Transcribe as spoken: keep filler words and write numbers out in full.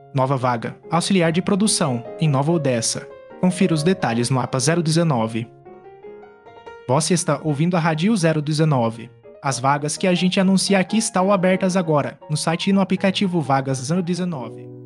Nova vaga, auxiliar de produção, em Nova Odessa. Confira os detalhes no mapa zero dezenove. Você está ouvindo a Rádio zero dezenove. As vagas que a gente anuncia aqui estão abertas agora, no site e no aplicativo Vagas zero dezenove.